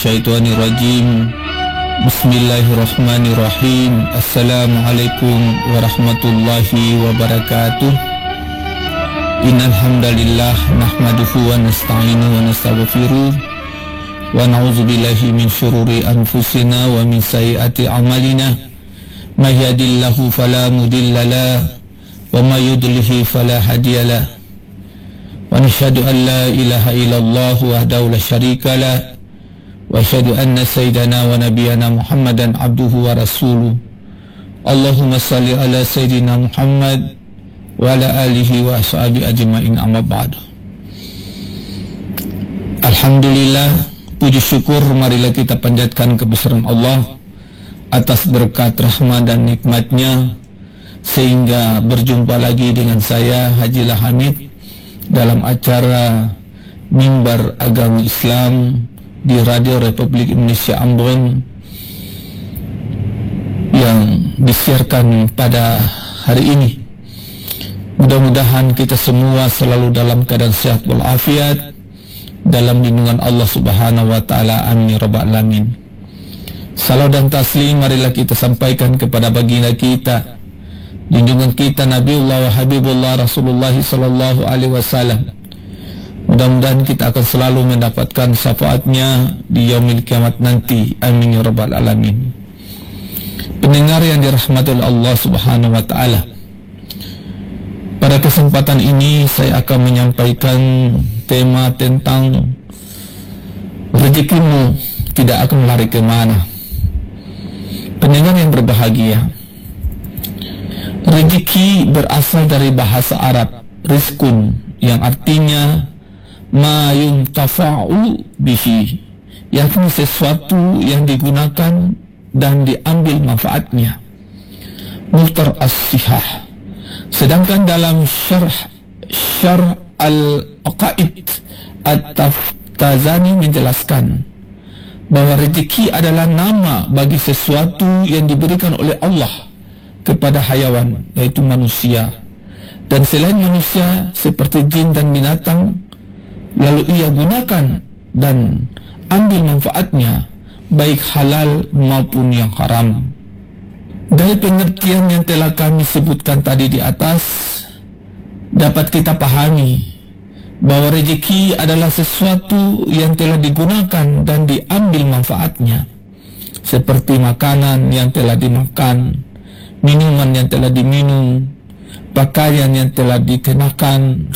minasyaitonirrajim. Bismillahirrahmanirrahim. Assalamualaikum warahmatullahi wabarakatuh. Innal hamdalillah nahmaduhu wa nasta'inu wa nastaghfiruh wa na'udzu billahi min syururi anfusina wa min sayyiati a'malina. May yahdihillahu fala mudilla lahu wa may yudlil fala hadiya lahu. Wa nashhadu an la ilaha illallah wahdahu la syarika lahu wa asyhadu anna sayyidana wa nabiyyana Muhammadan abduhu wa rasuluh. Allahumma salli ala sayyidina Muhammad wa ala alihi wa ashabi ajma'in, amma ba'du. Alhamdulillah, puji syukur marilah kita panjatkan kebesaran Allah atas berkat rahmat dan nikmatnya, sehingga berjumpa lagi dengan saya Haji Hamid dalam acara Mimbar Agama Islam di Radio Republik Indonesia Ambon yang disiarkan pada hari ini. Mudah-mudahan kita semua selalu dalam keadaan sehat walafiat, dalam lindungan Allah Subhanahu wa taala. Amin ya rabbal alamin. Salam dan taslim marilah kita sampaikan kepada baginda kita, junjungan kita Nabiullah wa Habibullah Rasulullah sallallahu alaihi wasallam. Mudah-mudahan kita akan selalu mendapatkan syafaatnya di yaumil kiamat nanti. Amin ya rabbal alamin. Pendengar yang dirahmati oleh Allah Subhanahu wa taala, pada kesempatan ini saya akan menyampaikan tema tentang rezekimu tidak akan lari kemana. Pendengar yang berbahagia, rezeki berasal dari bahasa Arab rizkun, yang artinya ma yuntafa'u bihi, yakni sesuatu yang digunakan dan diambil manfaatnya. Muhtar as-sihah. Sedangkan dalam syarh al-aqaid at-taftazani menjelaskan bahwa rezeki adalah nama bagi sesuatu yang diberikan oleh Allah kepada hayawan, yaitu manusia, dan selain manusia seperti jin dan binatang, lalu ia gunakan dan ambil manfaatnya, baik halal maupun yang haram. Dari pengertian yang telah kami sebutkan tadi di atas, dapat kita pahami bahwa rezeki adalah sesuatu yang telah digunakan dan diambil manfaatnya, seperti makanan yang telah dimakan, minuman yang telah diminum, pakaian yang telah dikenakan,